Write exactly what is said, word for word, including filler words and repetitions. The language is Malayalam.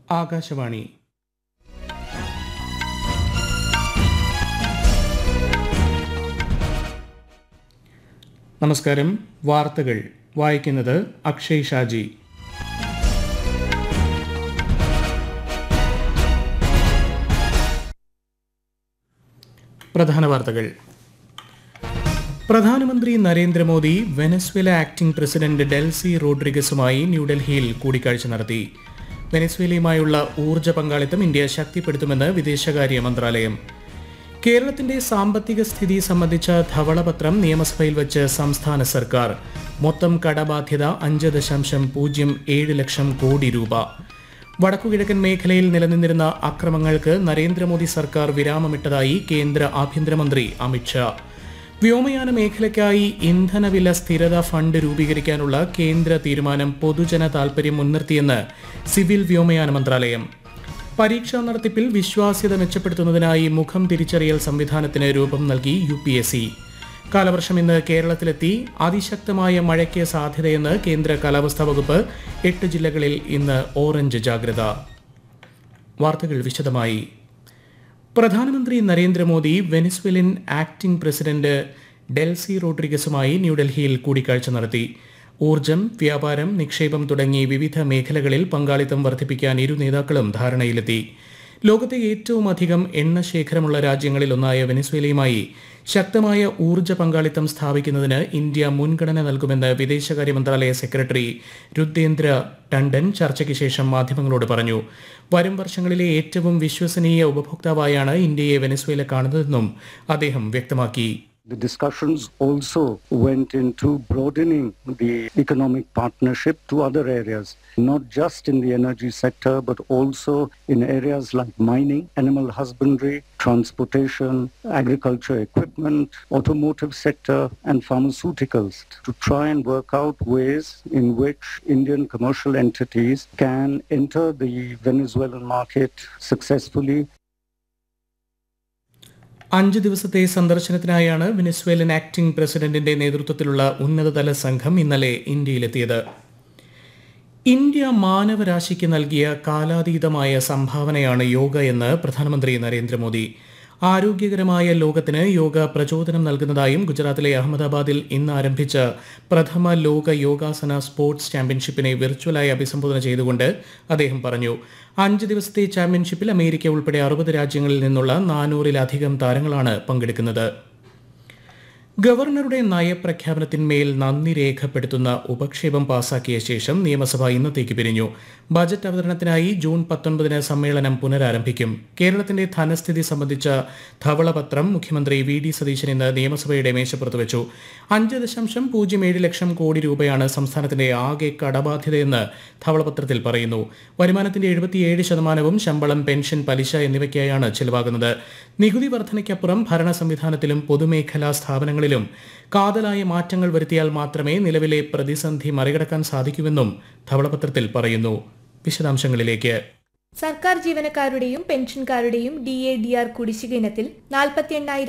ആകാശവാണി. നമസ്കാരം. വാർത്തകൾ വായിക്കുന്നത് അക്ഷയ് ഷാജി. പ്രധാന വാർത്തകൾ. പ്രധാനമന്ത്രി Narendra Modi Venezuela acting president Delcy റോഡ്രിഗസുമായി ന്യൂഡൽഹിയിൽ കൂടിക്കാഴ്ച നടത്തി. വെനസ്വേലയുമായുള്ള ഊർജ്ജ പങ്കാളിത്തം ഇന്ത്യ ശക്തിപ്പെടുത്തുമെന്ന് വിദേശകാര്യ മന്ത്രാലയം. കേരളത്തിന്റെ സാമ്പത്തിക സ്ഥിതി സംബന്ധിച്ച ധവളപത്രം നിയമസഭയിൽ വച്ച് സംസ്ഥാന സർക്കാർ. മൊത്തം കടബാധ്യത അഞ്ച് ദശാംശം പൂജ്യം ഏഴ് ലക്ഷം കോടി രൂപ. വടക്കുകിഴക്കൻ മേഖലയിൽ നിലനിന്നിരുന്ന അക്രമങ്ങൾക്ക് നരേന്ദ്രമോദി സർക്കാർ വിരാമമിട്ടതായി കേന്ദ്ര ആഭ്യന്തരമന്ത്രി അമിത്ഷാ. വ്യോമയാന മേഖലയ്ക്കായി ഇന്ധനവില സ്ഥിരത ഫണ്ട് രൂപീകരിക്കാനുള്ള കേന്ദ്ര തീരുമാനം പൊതുജന താൽപര്യം മുൻനിർത്തിയെന്ന് സിവിൽ വ്യോമയാന മന്ത്രാലയം. പരീക്ഷാ നടത്തിപ്പിൽ വിശ്വാസ്യത മെച്ചപ്പെടുത്തുന്നതിനായി മുഖം തിരിച്ചറിയൽ സംവിധാനത്തിന് രൂപം നൽകി യു പി എസ് സി. കാലവർഷം ഇന്ന് കേരളത്തിലെത്തി. അതിശക്തമായ മഴയ്ക്ക് സാധ്യതയെന്ന് കേന്ദ്ര കാലാവസ്ഥാ വകുപ്പ്. എട്ട് ജില്ലകളിൽ ഇന്ന് ഓറഞ്ച് ജാഗ്രത. വാർത്തകൾ വിശദമായി. പ്രധാനമന്ത്രി Narendra Modi Venezuelan acting president Delcy റോഡ്രിഗസുമായി ന്യൂഡൽഹിയിൽ കൂടിക്കാഴ്ച നടത്തി. ഊർജ്ജം, വ്യാപാരം, നിക്ഷേപം തുടങ്ങി വിവിധ മേഖലകളിൽ പങ്കാളിത്തം വർദ്ധിപ്പിക്കാൻ ഇരു നേതാക്കളും ധാരണയിലെത്തി. ലോകത്തെ ഏറ്റവും അധികം എണ്ണശേഖരമുള്ള രാജ്യങ്ങളിൽ ഒന്നായ വെനസ്വേലയുമായി ശക്തമായ ഊർജ്ജ പങ്കാളിത്തം സ്ഥാപിക്കുന്നതിന് ഇന്ത്യ മുൻഗണന നൽകുമെന്ന് വിദേശകാര്യ മന്ത്രാലയ സെക്രട്ടറി രുദ്ദേന്ദ്ര ടണ്ടൻ ചർച്ചയ്ക്ക് ശേഷം മാധ്യമങ്ങളോട് പറഞ്ഞു. വരും വർഷങ്ങളിലെ ഏറ്റവും വിശ്വസനീയ ഉപഭോക്താവായാണ് ഇന്ത്യയെ വെനസ്വേല കാണുന്നതെന്നും അദ്ദേഹം വ്യക്തമാക്കി. The discussions also went into broadening the economic partnership to other areas, not just in the energy sector, but also in areas like mining, animal husbandry, transportation, agriculture equipment, automotive sector, and pharmaceuticals, to try and work out ways in which Indian commercial entities can enter the Venezuelan market successfully. അഞ്ച് ദിവസത്തെ സന്ദർശനത്തിനായാണ് വെനസ്വേലൻ ആക്ടിംഗ് പ്രസിഡന്റിന്റെ നേതൃത്വത്തിലുള്ള ഉന്നതതല സംഘം ഇന്നലെ ഇന്ത്യയിലെത്തിയത്. ഇന്ത്യ മാനവരാശിക്ക് നൽകിയ കാലാതീതമായ സംഭാവനയാണ് യോഗ എന്ന് പ്രധാനമന്ത്രി നരേന്ദ്രമോദി. ആരോഗ്യകരമായ ലോകത്തിന് യോഗ പ്രചോദനം നൽകുന്നതായും ഗുജറാത്തിലെ അഹമ്മദാബാദിൽ ഇന്ന് ആരംഭിച്ച പ്രഥമ ലോക യോഗാസന സ്പോർട്സ് ചാമ്പ്യൻഷിപ്പിനെ വിർച്വലായി അഭിസംബോധന ചെയ്തുകൊണ്ട് അദ്ദേഹം പറഞ്ഞു. അഞ്ച് ദിവസത്തെ ചാമ്പ്യൻഷിപ്പിൽ അമേരിക്ക ഉൾപ്പെടെ അറുപത് രാജ്യങ്ങളിൽ നിന്നുള്ള നാനൂറിലധികം താരങ്ങളാണ് പങ്കെടുക്കുന്നത്. ഗവർണറുടെ നയപ്രഖ്യാപനത്തിന്മേൽ നന്ദി രേഖപ്പെടുത്തുന്ന ഉപക്ഷേപം പാസാക്കിയ ശേഷം നിയമസഭ ഇന്നത്തേക്ക് പിരിഞ്ഞു. ബജറ്റ് അവതരണത്തിനായി ജൂൺ പത്തൊൻപതിന് സമ്മേളനം പുനരാരംഭിക്കും. കേരളത്തിന്റെ ധനസ്ഥിതി സംബന്ധിച്ച ധവളപത്രം മുഖ്യമന്ത്രി വി ഡി സതീശൻ ഇന്ന് നിയമസഭയുടെ മേശപ്പുറത്ത് വെച്ചു. അഞ്ച് ദശാംശം പൂജ്യം ഏഴ് ലക്ഷം കോടി രൂപയാണ് സംസ്ഥാനത്തിന്റെ ആകെ കടബാധ്യതയെന്ന് ധവളപത്രത്തിൽ പറയുന്നു. വരുമാനത്തിന്റെ എഴുപത്തിയേഴ് ശതമാനവും ശമ്പളം, പെൻഷൻ, പലിശ എന്നിവയ്ക്കായാണ് ചെലവാകുന്നത്. നികുതി വർധനയ്ക്കപ്പുറം ഭരണ സംവിധാനത്തിലും പൊതുമേഖലാ സ്ഥാപനങ്ങളിലും കാതലായ മാറ്റങ്ങൾ വരുത്തിയാൽ മാത്രമേ നിലവിലെ പ്രതിസന്ധി മറികടക്കാൻ സാധിക്കൂവെന്നും ധവളപത്രത്തിൽ പറയുന്നു. വിശദാംശങ്ങളിലേക്ക്. സർക്കാർ ജീവനക്കാരുടെയും പെൻഷൻകാരുടെയും ഡി എ ഡി ആർ കുടിശ്ശിക ഇനത്തിൽ നാൽപ്പത്തി എണ്ണായിരം